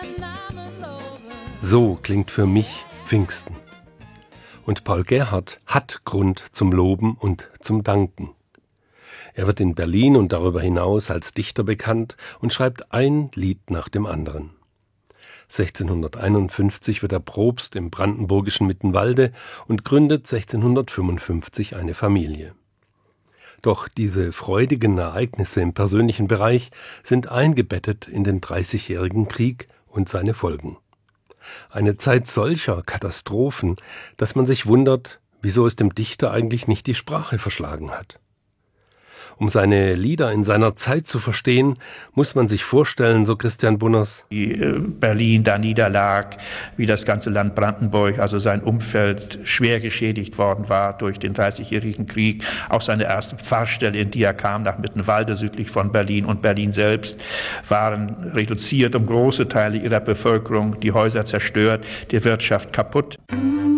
So klingt für mich Pfingsten. Und Paul Gerhardt hat Grund zum Loben und zum Danken. Er wird in Berlin und darüber hinaus als Dichter bekannt und schreibt ein Lied nach dem anderen. 1651 wird er Propst im brandenburgischen Mittenwalde und gründet 1655 eine Familie. Doch diese freudigen Ereignisse im persönlichen Bereich sind eingebettet in den 30-jährigen Krieg und seine Folgen. Eine Zeit solcher Katastrophen, dass man sich wundert, wieso es dem Dichter eigentlich nicht die Sprache verschlagen hat. Um seine Lieder in seiner Zeit zu verstehen, muss man sich vorstellen, so Christian Bunners, wie Berlin da niederlag, wie das ganze Land Brandenburg, also sein Umfeld, schwer geschädigt worden war durch den 30-jährigen Krieg. Auch seine erste Pfarrstelle, in die er kam, nach Mittenwalde, südlich von Berlin, und Berlin selbst, waren reduziert um große Teile ihrer Bevölkerung, die Häuser zerstört, die Wirtschaft kaputt.